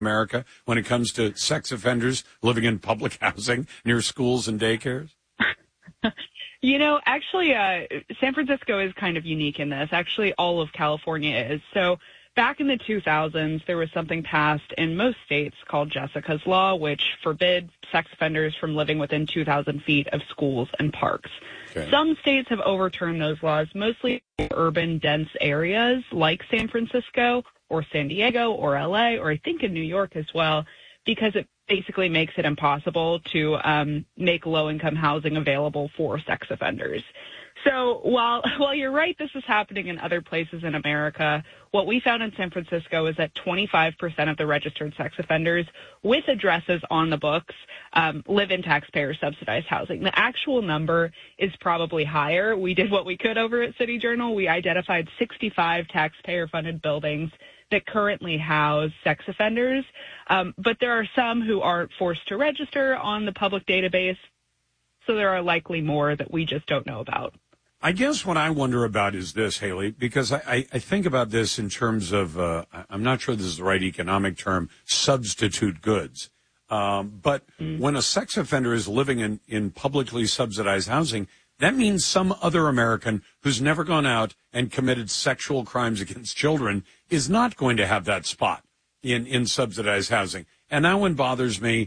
America when it comes to sex offenders living in public housing near schools and daycares? Actually, San Francisco is kind of unique in this. Actually, all of California is. So back in the 2000s, there was something passed in most states called Jessica's Law, which forbids sex offenders from living within 2,000 feet of schools and parks. Okay. Some states have overturned those laws, mostly in urban, dense areas like San Francisco or San Diego or L.A., or I think in New York as well, because it basically makes it impossible to make low-income housing available for sex offenders. So while you're right, this is happening in other places in America, what we found in San Francisco is that 25% of the registered sex offenders with addresses on the books live in taxpayer-subsidized housing. The actual number is probably higher. We did what we could over at City Journal. We identified 65 taxpayer-funded buildings that currently house sex offenders, but there are some who aren't forced to register on the public database, so there are likely more that we just don't know about. I guess what I wonder about is this, Haley, because I think about this in terms of, I'm not sure this is the right economic term, substitute goods. But when a sex offender is living in publicly subsidized housing, that means some other American who's never gone out and committed sexual crimes against children is not going to have that spot in subsidized housing. And that one bothers me,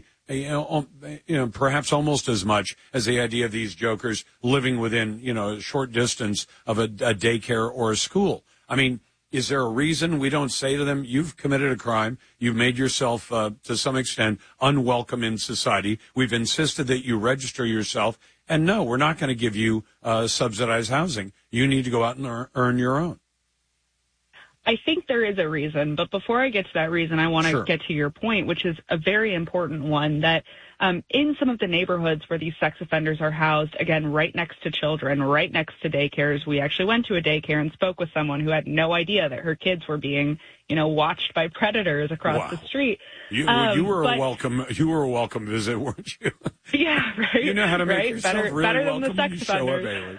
perhaps almost as much as the idea of these jokers living within, a short distance of a daycare or a school. I mean, is there a reason we don't say to them, you've committed a crime, you've made yourself, to some extent, unwelcome in society, we've insisted that you register yourself, and no, we're not going to give you subsidized housing. You need to go out and earn your own. I think there is a reason, but before I get to that reason, I want to get to your point, which is a very important one, that in some of the neighborhoods where these sex offenders are housed, again, right next to children, right next to daycares. We actually went to a daycare and spoke with someone who had no idea that her kids were being, watched by predators across the street. You were a welcome visit, weren't you? Yeah, right. You know how to make yourself better really than welcome. The sex offenders.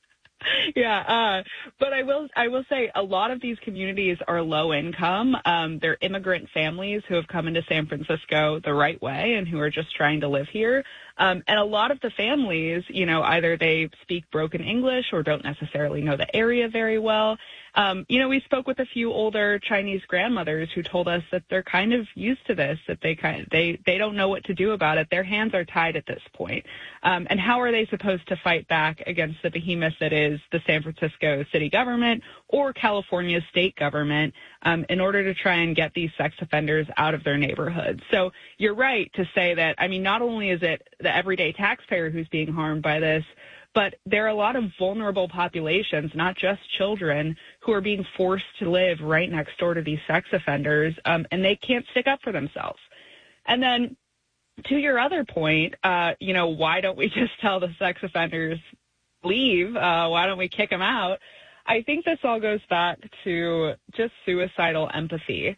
Yeah, but I will say a lot of these communities are low income. They're immigrant families who have come into San Francisco the right way and who are just trying to live here. And a lot of the families, either they speak broken English or don't necessarily know the area very well. We spoke with a few older Chinese grandmothers who told us that they're kind of used to this, that they don't know what to do about it. Their hands are tied at this point. And how are they supposed to fight back against the behemoth that is the San Francisco city government or California state government in order to try and get these sex offenders out of their neighborhoods? So you're right to say that, not only is it the everyday taxpayer who's being harmed by this, but there are a lot of vulnerable populations, not just children, who are being forced to live right next door to these sex offenders, and they can't stick up for themselves. And then to your other point, why don't we just tell the sex offenders, leave? Why don't we kick them out? I think this all goes back to just suicidal empathy.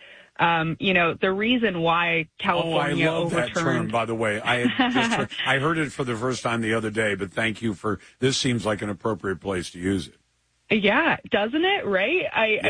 The reason why California overturned. That term, by the way. I heard it for the first time the other day, but thank you for this. Seems like an appropriate place to use it. Yeah, doesn't it? Right?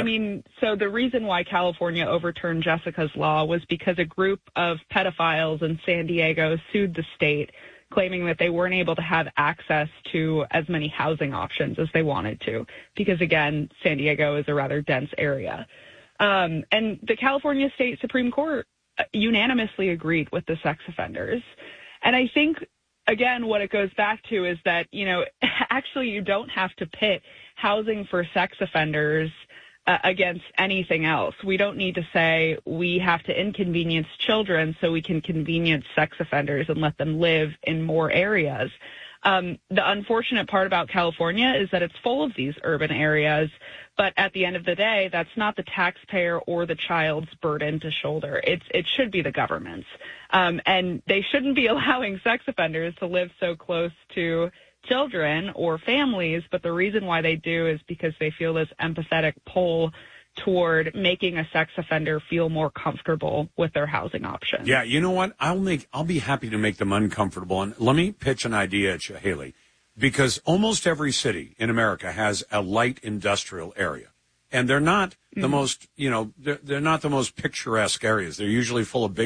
So the reason why California overturned Jessica's Law was because a group of pedophiles in San Diego sued the state, claiming that they weren't able to have access to as many housing options as they wanted to, because, again, San Diego is a rather dense area. And the California State Supreme Court unanimously agreed with the sex offenders. And I think, again, what it goes back to is that, actually you don't have to pit housing for sex offenders against anything else. We don't need to say we have to inconvenience children so we can convenience sex offenders and let them live in more areas. The unfortunate part about California is that it's full of these urban areas, but at the end of the day, that's not the taxpayer or the child's burden to shoulder. It should be the government's. And they shouldn't be allowing sex offenders to live so close to children or families, but the reason why they do is because they feel this empathetic pull toward making a sex offender feel more comfortable with their housing options. Yeah, you know what? I'll be happy to make them uncomfortable. And let me pitch an idea at you, Haley, because almost every city in America has a light industrial area. and they're not the most, they're not the most picturesque areas. They're usually full of big